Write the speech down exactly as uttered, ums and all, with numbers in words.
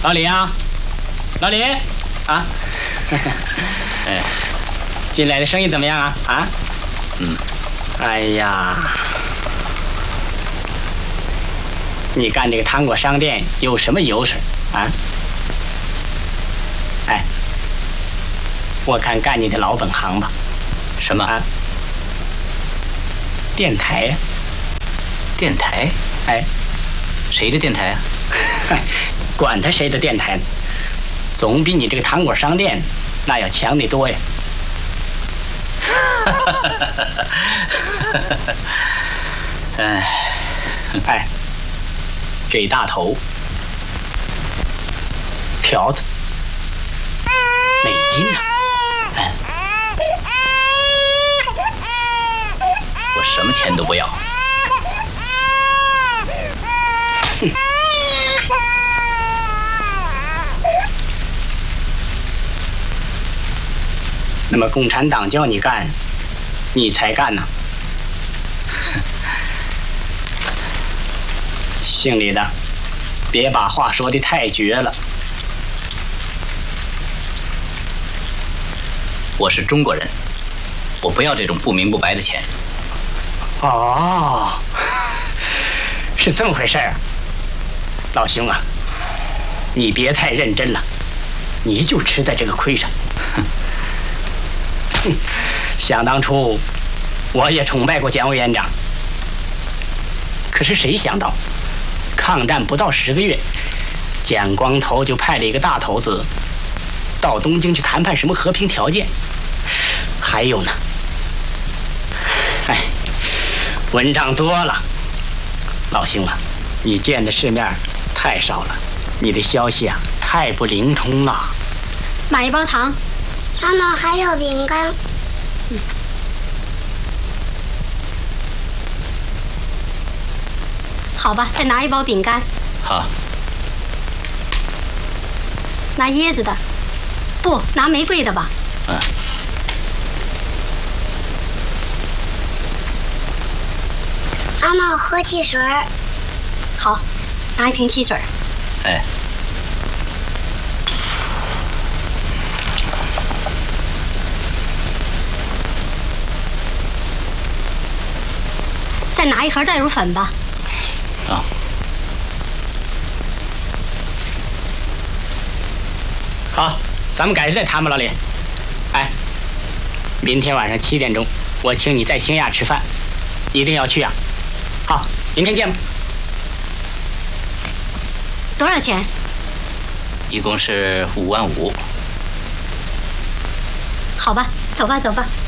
老李啊，老李，啊，哎，进来的生意怎么样啊？啊，嗯，哎呀，你干这个糖果商店有什么优势啊？哎，我看干你的老本行吧。什么啊？电台呀、啊。电台？哎，谁的电台啊？管他谁的电台呢，总比你这个糖果商店那要强得多呀。哎，哎，给大头，条子，美金呢、啊？哎，我什么钱都不要。哼。那么共产党叫你干，你才干呢？姓李的，别把话说得太绝了。我是中国人，我不要这种不明不白的钱。哦，是这么回事啊，老兄啊，你别太认真了，你就吃在这个亏上。哼，想当初，我也崇拜过蒋委员长。可是谁想到，抗战不到十个月，蒋光头就派了一个大头子到东京去谈判什么和平条件。还有呢，哎，文章多了，老兄啊，你见的世面太少了，你的消息啊太不灵通了。 买一包糖。 妈妈还有饼干。 嗯。好吧，再拿一包饼干。 好。 拿椰子的，不拿玫瑰的吧？ 嗯。 妈妈，我喝汽水。 好，拿一瓶汽水。 哎。 再拿一盒袋乳粉吧。 啊。好，咱们改日再谈吧，老李。哎，明天晚上七点钟，我请你在兴亚吃饭，一定要去啊。好，明天见吧。 多少钱？ 一共是五万五。 好吧，走吧，走吧。